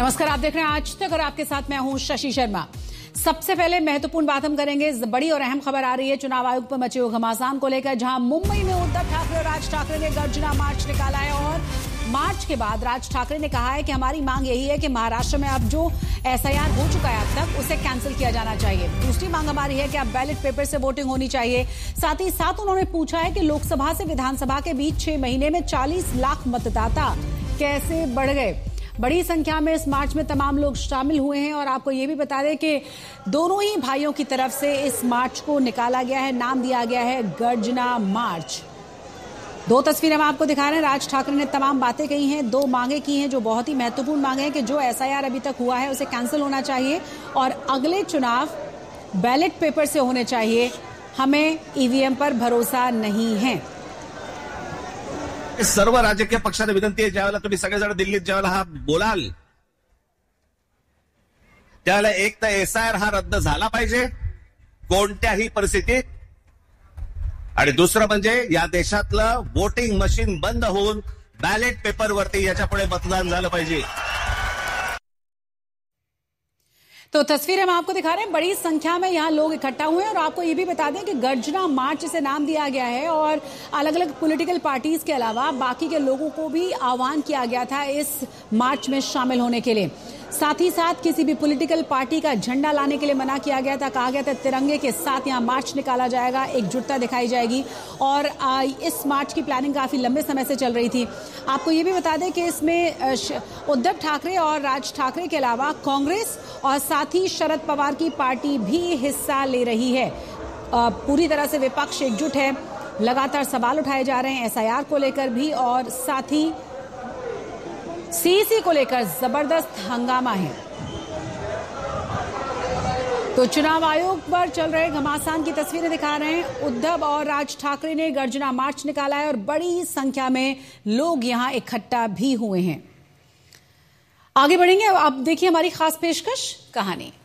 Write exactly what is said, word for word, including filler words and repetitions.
नमस्कार, आप देख रहे हैं आज तक और आपके साथ मैं हूं शशि शर्मा। सबसे पहले महत्वपूर्ण बात हम करेंगे। बड़ी और अहम खबर आ रही है चुनाव आयोग पर मचे हुए घमासान को लेकर, जहां मुंबई में उद्धव ठाकरे और राज ठाकरे ने गर्जना मार्च निकाला है और मार्च के बाद राज ठाकरे ने कहा है कि हमारी मांग यही है कि महाराष्ट्र में अब जो एस आई आर हो चुका है अब तक, उसे कैंसिल किया जाना चाहिए। दूसरी मांग हमारी है कि अब बैलेट पेपर से वोटिंग होनी चाहिए। साथ ही साथ उन्होंने पूछा है कि लोकसभा से विधानसभा के बीच छह महीने में चालीस लाख मतदाता कैसे बढ़ गए। बड़ी संख्या में इस मार्च में तमाम लोग शामिल हुए हैं और आपको ये भी बता दें कि दोनों ही भाइयों की तरफ से इस मार्च को निकाला गया है, नाम दिया गया है गर्जना मार्च। दो तस्वीरें हम आपको दिखा रहे हैं। राज ठाकरे ने तमाम बातें कही हैं, दो मांगे की हैं जो बहुत ही महत्वपूर्ण मांगे हैं कि जो एस आई आर अभी तक हुआ है उसे कैंसिल होना चाहिए और अगले चुनाव बैलेट पेपर से होने चाहिए। हमें ई वी एम पर भरोसा नहीं है। सर्व राजकीय पक्षाने विनंती आहे, ज्यावेळेला तुम्ही सगळेजण दिल्लीत ज्यावेळेला हा बोलाल त्यावेळेला एक तर एस आय आर हा रद्द झाला पाहिजे कोणत्याही परिस्थितीत, आणि दुसरं म्हणजे या देशातलं वोटिंग मशीन बंद होऊन बॅलेट पेपरवरती याच्या पुढे मतदान झालं पाहिजे। तो तस्वीर हम आपको दिखा रहे हैं। बड़ी संख्या में यहाँ लोग इकट्ठा हुए हैं और आपको ये भी बता दें कि गर्जना मार्च से नाम दिया गया है और अलग अलग पॉलिटिकल पार्टीज के अलावा बाकी के लोगों को भी आह्वान किया गया था इस मार्च में शामिल होने के लिए। साथ ही साथ किसी भी पॉलिटिकल पार्टी का झंडा लाने के लिए मना किया गया था। कहा गया था तिरंगे के साथ यहाँ मार्च निकाला जाएगा, एकजुटता दिखाई जाएगी और इस मार्च की प्लानिंग काफी लंबे समय से चल रही थी। आपको ये भी बता दें कि इसमें उद्धव ठाकरे और राज ठाकरे के अलावा कांग्रेस और साथ ही शरद पवार की पार्टी भी हिस्सा ले रही है। पूरी तरह से विपक्ष एकजुट है। लगातार सवाल उठाए जा रहे हैं एस आई आर को लेकर भी और साथ ही सी ई सी को लेकर जबरदस्त हंगामा है। तो चुनाव आयोग पर चल रहे घमासान की तस्वीरें दिखा रहे हैं। उद्धव और राज ठाकरे ने गर्जना मार्च निकाला है और बड़ी संख्या में लोग यहां इकट्ठा भी हुए हैं। आगे बढ़ेंगे, अब आप देखिए हमारी खास पेशकश कहानी।